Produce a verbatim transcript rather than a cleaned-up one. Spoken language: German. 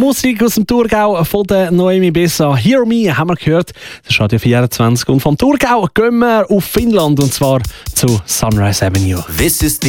Musik aus dem Thurgau von der Noemi Bessa. Hear Me haben wir gehört. Das ist Radio vierundzwanzig. Und vom Thurgau gehen wir auf Finnland und zwar zu Sunrise Avenue. This is the